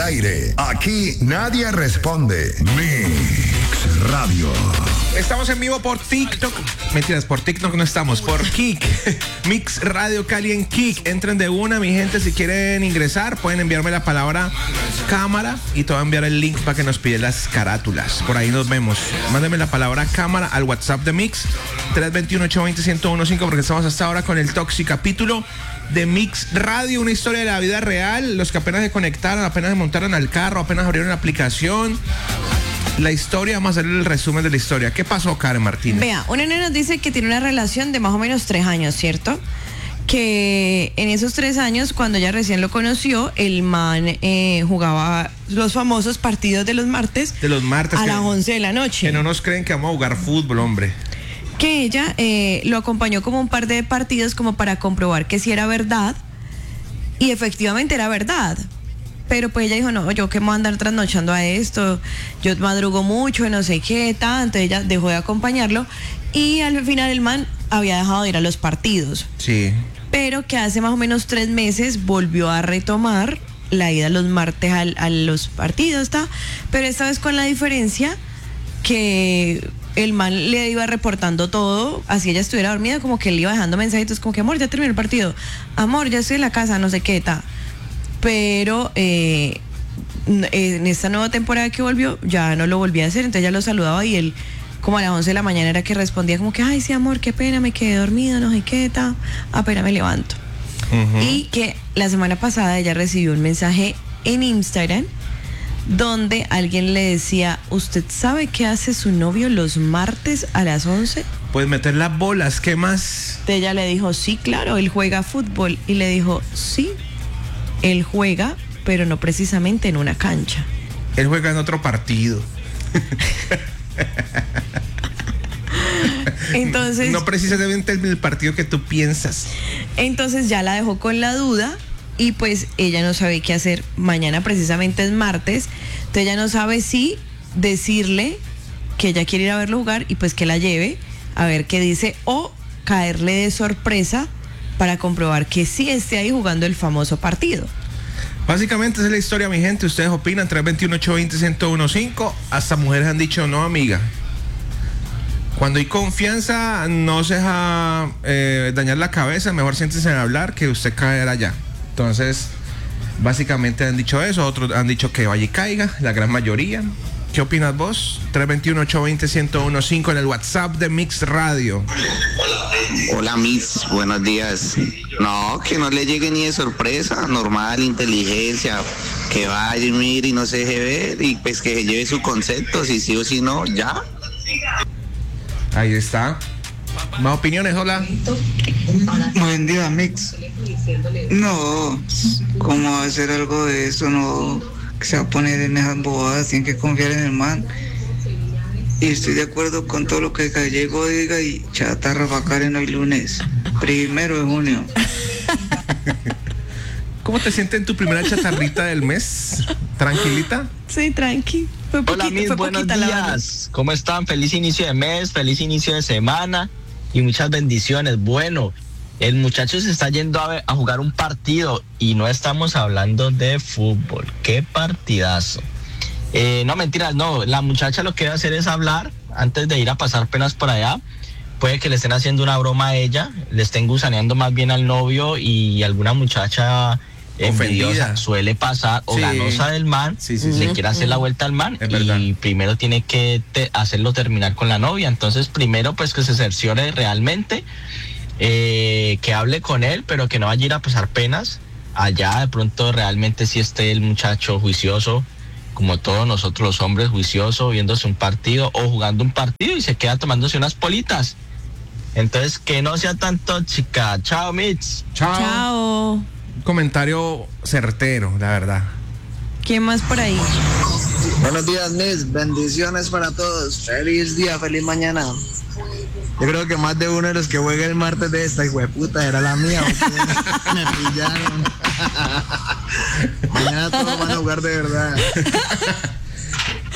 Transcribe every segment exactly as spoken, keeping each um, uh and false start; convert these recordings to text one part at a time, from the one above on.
aire. Aquí nadie responde. Mix Radio. Estamos en vivo por TikTok. Mentiras, por TikTok no estamos, por Kik. Mix Radio Cali en Kik. Entren de una, mi gente. Si quieren ingresar, pueden enviarme la palabra cámara y te voy a enviar el link para que nos piden las carátulas. Por ahí nos vemos. Mándenme la palabra cámara al WhatsApp de Mix tres dos uno, ocho dos cero, uno uno cinco, porque estamos hasta ahora con el Toxi capítulo de Mix Radio, una historia de la vida real. Los que apenas se conectaron, apenas se montaron al carro, apenas abrieron la aplicación. La historia, vamos a hacer el resumen de la historia. ¿Qué pasó, Karen Martínez? Vea, una nena nos dice que tiene una relación de más o menos tres años, ¿cierto? Que en esos tres años, cuando ella recién lo conoció, el man eh, jugaba los famosos partidos de los martes. De los martes. A que, las once de la noche. Que no nos creen que vamos a jugar fútbol, hombre. Que ella eh, lo acompañó como un par de partidos como para comprobar que sí era verdad. Y efectivamente era verdad. Pero pues ella dijo, no, yo que me voy a andar trasnochando a esto, yo madrugo mucho, no sé qué, tanto. Ella dejó de acompañarlo y al final el man había dejado de ir a los partidos. Sí. Pero que hace más o menos tres meses volvió a retomar la ida los martes a, a los partidos, ¿está? Pero esta vez con la diferencia que el man le iba reportando todo, así ella estuviera dormida, como que le iba dejando mensajitos como que, amor, ya terminó el partido, amor, ya estoy en la casa, no sé qué, está. Pero eh, en esta nueva temporada que volvió, ya no lo volvía a hacer, entonces ya lo saludaba y él, como a las once de la mañana era que respondía como que, ay, sí, amor, qué pena, me quedé dormido, no sé qué, ta, apenas me levanto. Uh-huh. Y que la semana pasada ella recibió un mensaje en Instagram donde alguien le decía, ¿usted sabe qué hace su novio los martes a las once? Pues meter las bolas, ¿qué más? Entonces ella le dijo, sí, claro, él juega fútbol. Y le dijo, sí, él juega, pero no precisamente en una cancha. Él juega en otro partido. Entonces, no precisamente el partido que tú piensas. Entonces ya la dejó con la duda y pues ella no sabe qué hacer. Mañana precisamente es martes, entonces ella no sabe si decirle que ella quiere ir a verlo jugar y pues que la lleve a ver qué dice, o caerle de sorpresa para comprobar que sí esté ahí jugando el famoso partido. Básicamente esa es la historia, mi gente. Ustedes opinan, tres dos uno, ocho dos cero, uno uno cinco. Hasta mujeres han dicho, no, amiga, cuando hay confianza no se deja eh, dañar la cabeza, mejor siéntese en hablar que usted caer allá. Entonces básicamente han dicho eso. Otros han dicho que vaya y caiga, la gran mayoría. ¿Qué opinas vos? tres dos uno, ocho dos cero, uno uno cinco en el WhatsApp de Mix Radio. Hola, Mix, buenos días. No, que no le llegue ni de sorpresa, normal, inteligencia, que vaya y mire y no se deje ver y pues que se lleve su concepto, si sí o si no, ya. Ahí está. Más opiniones, hola. Buen día, Mix. No, ¿cómo hacer algo de eso? No, que se va a poner en esas bobadas, tienen que confiar en el man. Y estoy de acuerdo con todo lo que Gallego diga y chatarra para Karen hoy lunes, primero de junio. ¿Cómo te sientes en tu primera chatarrita del mes? ¿Tranquilita? Sí, tranqui. Fue poquito, Hola, mis fue buenos días. ¿Cómo están? Feliz inicio de mes, feliz inicio de semana y muchas bendiciones. Bueno, el muchacho se está yendo a, ver, a jugar un partido y no estamos hablando de fútbol. ¡Qué partidazo! Eh, no, mentiras, no. La muchacha lo que debe hacer es hablar antes de ir a pasar penas por allá. Puede que le estén haciendo una broma a ella, le estén gusaneando más bien al novio y alguna muchacha envidiosa suele pasar o sí. Ganosa del man, sí, sí, sí. Le quiere hacer la vuelta al man es y verdad. Primero tiene que te, hacerlo terminar con la novia. Entonces primero pues que se cerciore realmente, eh, que hable con él, pero que no vaya a ir a pasar penas allá. De pronto realmente sí esté el muchacho juicioso, como todos nosotros los hombres, juicioso, viéndose un partido o jugando un partido y se queda tomándose unas politas. Entonces que no sea tan tóxica. Chao, Mitch. Chao. Chao. Un comentario certero, la verdad. ¿Quién más por ahí? Buenos días, Miss. Bendiciones para todos. Feliz día, feliz mañana. Yo creo que más de uno de los que juega el martes de esta hijueputa era la mía. Me pillaron. Mañana todos van a jugar de verdad.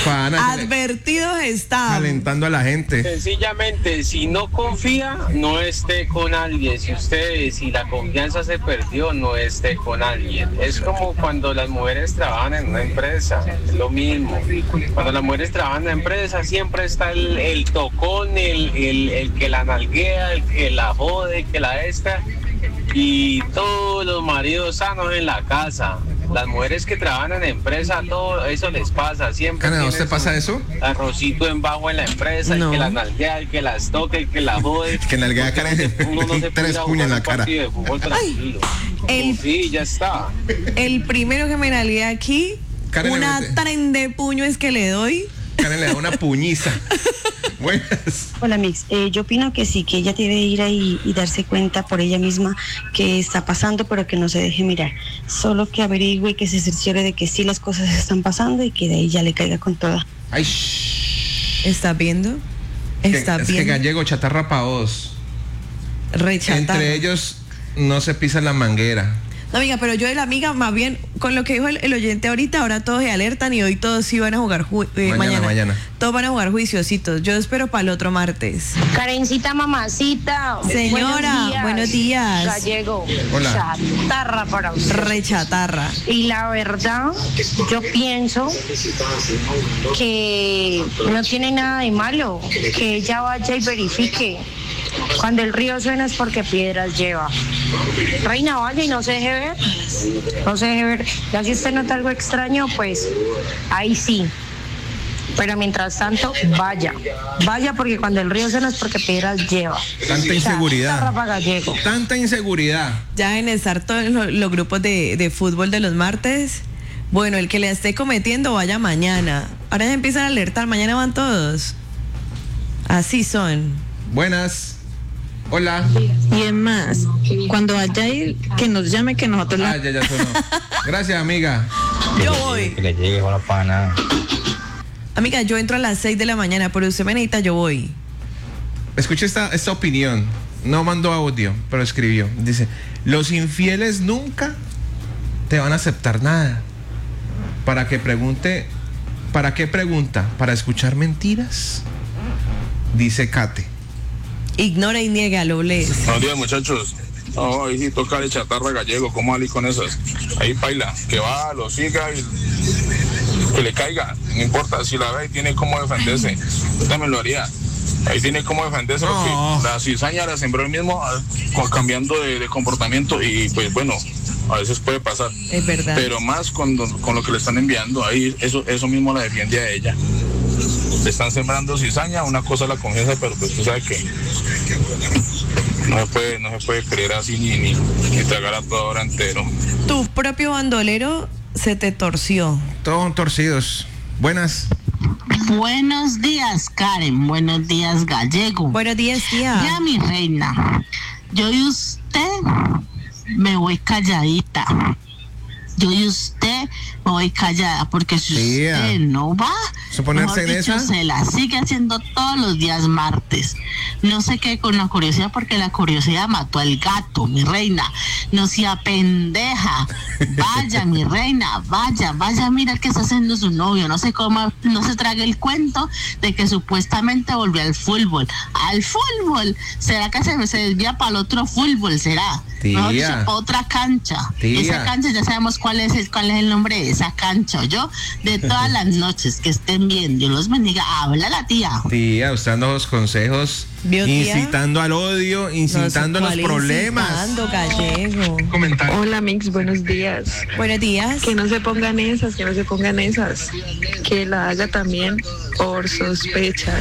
Pana, Advertidos estamos. calentando a la gente. Sencillamente, si no confía, no esté con alguien. Si usted, si la confianza se perdió, no esté con alguien. Es como cuando las mujeres trabajan en una empresa, es lo mismo. Cuando las mujeres trabajan en una empresa, siempre está el, el tocón, el, el, el que la nalguea, el que la jode, el que la esta. Y todos los maridos sanos en la casa. Las mujeres que trabajan en empresa, todo eso les pasa. Siempre. Ana, ¿a usted pasa eso? Arrocito en bajo en la empresa, No. el que las nalguea, el que las toque, el que la jode. Que nalguea Karen, Uno no se puede tres ir a puños en jugar la un cara. partido de fútbol tranquilo. el- Sí, ya está. El primero que me nalgué aquí, Karen le una mete. tren de puños que le doy. Karen le da una puñiza. Buenas. Hola Mix, eh, yo opino que sí, que ella debe ir ahí y darse cuenta por ella misma que está pasando, pero que no se deje mirar. Solo que averigüe y que se cerciore de que sí las cosas están pasando y que de ahí ya le caiga con toda. Ay, shh. ¿Estás viendo? Que- ¿Estás es que viendo? Gallego, chatarra pa' vos. Rechatar. Entre ellos no se pisa la manguera. No, amiga, pero yo de la amiga, más bien, con lo que dijo el, el oyente ahorita, ahora todos se alertan y hoy todos sí van a jugar ju- eh, Mañana, mañana, mañana. Todos van a jugar juiciositos. Yo espero para el otro martes. Karencita, mamacita. Señora, buenos días. Gallego. Hola. Chatarra para usted. Rechatarra. Y la verdad, yo pienso que no tiene nada de malo, que ella vaya y verifique. Cuando el río suena es porque piedras lleva. Reina, vaya y no se deje ver. No se deje ver. Ya si usted nota algo extraño, pues ahí sí. Pero mientras tanto, vaya. Vaya porque cuando el río suena es porque piedras lleva. Tanta inseguridad. Chatarra pa' Gallego. Tanta inseguridad. Ya deben estar todos los, los grupos de, de fútbol de los martes. Bueno, el que le esté cometiendo vaya mañana. Ahora ya empiezan a alertar, mañana van todos. Así son. Buenas. Hola. Y es más, cuando vaya a ir, que nos llame, que nosotros Ah, la... ya, ya sonó. Gracias, amiga. Yo voy. Que le llegue con la pana. Amiga, yo entro a las seis de la mañana, pero usted me necesita, yo voy. Escuche esta, esta opinión. No mandó audio, pero escribió. Dice, los infieles nunca te van a aceptar nada. ¿Para qué pregunte? ¿Para qué pregunta? ¿Para escuchar mentiras? Dice Kate. Ignora y niega, lo lees. Buenos días, muchachos. No, ahí sí toca de chatarra Gallego. ¿Cómo ali con esas? Ahí baila. Que va, lo siga y que le caiga. No importa. Si la ve y tiene cómo defenderse. Yo también lo haría. Ahí tiene cómo defenderse. Porque No. la cizaña la sembró el mismo ah, con- cambiando de, de comportamiento. Y pues bueno, a veces puede pasar. Es verdad. Pero más con, con lo que le están enviando. Ahí eso, eso mismo la defiende a ella. Le están sembrando cizaña, una cosa es la confianza, pero pues tú sabes que no se puede, no se puede creer así ni, ni, ni tragar a toda hora entero. Tu propio bandolero se te torció. Todos torcidos. Buenas. Buenos días, Karen. Buenos días, Gallego. Buenos días, tía. Ya, mi reina. Yo y usted me voy calladita. Yo y usted me voy callada, porque si Tía. usted no va, ¿Suponerse mejor en dicho, esa? se la sigue haciendo todos los días martes. No se quede con la curiosidad, porque la curiosidad mató al gato, mi reina. No sea pendeja. Vaya, mi reina, vaya, vaya, mira qué está haciendo su novio. No se coma, no se trague el cuento de que supuestamente volvió al fútbol. Al fútbol. ¿Será que se, se desvía para el otro fútbol? ¿Será? Tía. Mejor dicho, pa' otra cancha. Tía. Esa cancha ya sabemos cuál es el, cuál es el nombre de esa cancha. Yo, de todas las noches que estén bien, Dios los bendiga. Habla la tía. Tía, usted dando los consejos, ¿Vio, tía? incitando al odio, incitando a No los sé cuál problemas. incitando, Gallego. Comentario. Hola Mix, buenos días. Buenos días. Que no se pongan esas, que no se pongan esas. Que la haga también por sospechas.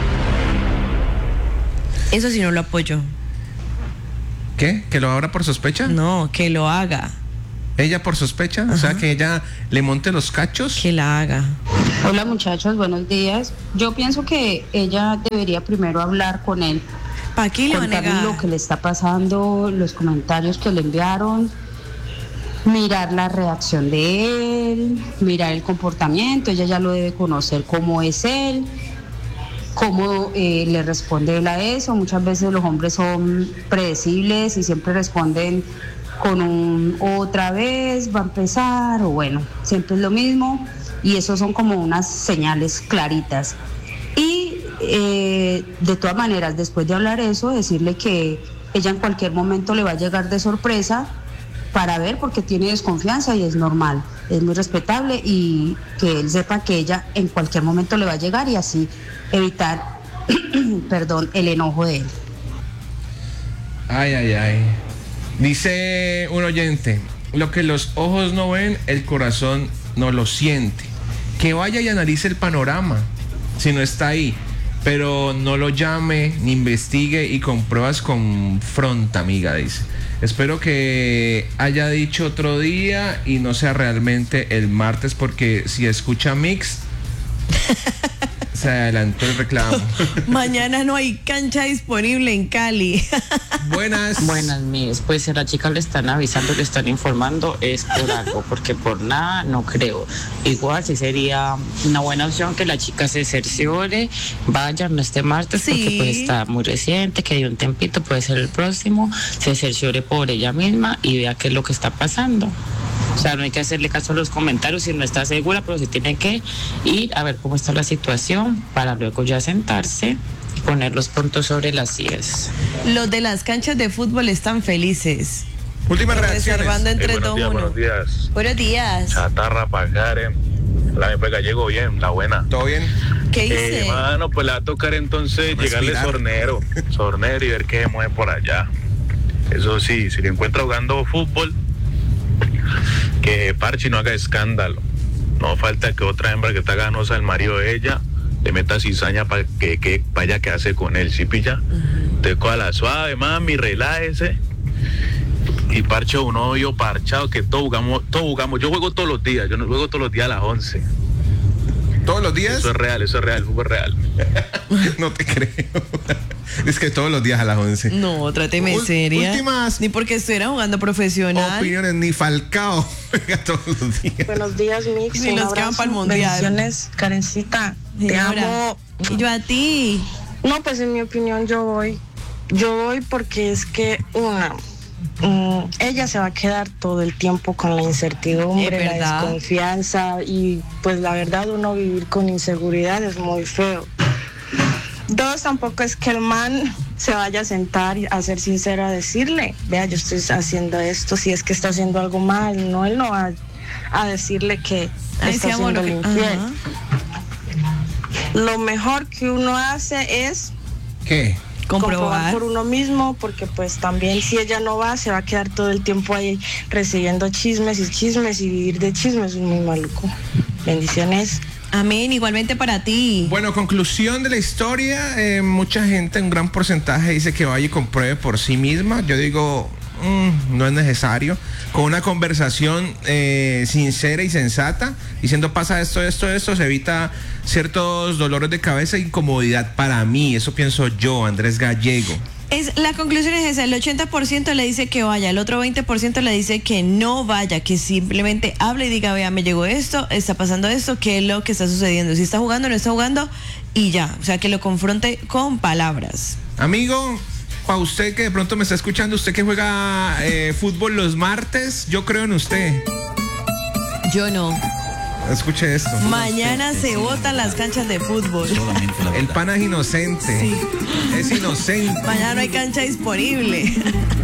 Eso sí no lo apoyo. ¿Qué? ¿Que lo abra por sospecha? No, que lo haga. ¿Ella por sospecha? O sea, que ella le monte los cachos. Que la haga. Hola muchachos, buenos días. Yo pienso que ella debería primero hablar con él. ¿Para qué le va a contarle negar? lo que le está pasando, los comentarios que le enviaron, mirar la reacción de él, mirar el comportamiento. Ella ya lo debe conocer, cómo es él, cómo eh, le responde él a eso. Muchas veces los hombres son predecibles y siempre responden con un otra vez va a empezar, o bueno, siempre es lo mismo, y eso son como unas señales claritas. Y eh, de todas maneras, después de hablar eso, decirle que ella en cualquier momento le va a llegar de sorpresa para ver, porque tiene desconfianza y es normal, es muy respetable, y que él sepa que ella en cualquier momento le va a llegar y así evitar perdón, el enojo de él. Ay, ay, ay. Dice un oyente, lo que los ojos no ven, el corazón no lo siente. Que vaya y analice el panorama, si no está ahí, pero no lo llame, ni investigue, y con pruebas confronta, amiga, dice. Espero que haya dicho otro día y no sea realmente el martes, porque si escucha Mix, se adelantó el reclamo. Mañana no hay cancha disponible en Cali. Buenas. Buenas, mis. Pues si a la chica le están avisando, le están informando, es por algo, porque por nada no creo. Igual sí sería una buena opción que la chica se cerciore, vaya no este martes, sí, porque pues está muy reciente, que dio un tempito, puede ser el próximo, se cerciore por ella misma y vea qué es lo que está pasando. O sea, no hay que hacerle caso a los comentarios si no está segura, pero sí tiene que ir a ver cómo está la situación para luego ya sentarse y poner los puntos sobre las íes. Los de las canchas de fútbol están felices. Últimas reacciones. Reservando entre Eh, buenos dos días, uno. buenos días. Buenos días. Chatarra Pagare. La me pega, llegó bien, la buena. ¿Todo bien? ¿Qué hice? Eh, mano, pues le va a tocar entonces Respirar. llegarle sornero. Sornero y ver qué se mueve por allá. Eso sí, si le encuentra jugando fútbol, que parche y no haga escándalo. No falta que otra hembra que está ganosa el marido de ella le meta cizaña para que, que vaya que hace con él, ¿sí pilla? Uh-huh. Te coja la suave, mami, relájese. Y parche un novio parchado, que todos jugamos, todos jugamos. Yo juego todos los días, yo no juego todos los días a las once. ¿Todos los días? Eso es real, eso es real, fútbol real. No te creo. Es que todos los días a las once. No, tráteme Ul- seria. Últimas Ni porque estuviera jugando profesional. opiniones, ni Falcao juega todos los días. Buenos días, Mix. Ni Un los que van abrazo. para el mundial. Bendiciones, Karencita. Te Señora. amo. Y yo a ti. No, pues en mi opinión yo voy. Yo voy porque es que una, mm, ella se va a quedar todo el tiempo con la incertidumbre, Es la verdad. desconfianza, y pues la verdad uno vivir con inseguridad es muy feo. Dos, tampoco es que el man se vaya a sentar y a ser sincero a decirle, vea, yo estoy haciendo esto, si es que está haciendo algo mal. No, él no va a decirle que Ay, está sí, amor, haciendo lo el que- infiel. ajá. Lo mejor que uno hace es ¿Qué? Comprobar. por uno mismo, porque pues también si ella no va, se va a quedar todo el tiempo ahí recibiendo chismes y chismes, y vivir de chismes es muy maluco. Bendiciones. Amén, igualmente para ti. Bueno, conclusión de la historia, eh, mucha gente, un gran porcentaje dice que vaya y compruebe por sí misma. Yo digo, mm, no es necesario. Con una conversación eh, sincera y sensata, diciendo pasa esto, esto, esto, se evita ciertos dolores de cabeza e incomodidad para mí. Eso pienso yo, Andrés Gallego. Es, la conclusión es esa, el ochenta por ciento le dice que vaya, el otro veinte por ciento le dice que no vaya, que simplemente hable y diga, vea, me llegó esto, está pasando esto, qué es lo que está sucediendo, si está jugando, no está jugando, y ya, o sea, que lo confronte con palabras. Amigo, para usted que de pronto me está escuchando, usted que juega eh, fútbol los martes, yo creo en usted. Yo no. Escuche esto. Mañana se botan las canchas de fútbol. El pana es inocente. Sí. Es inocente. Mañana no hay cancha disponible.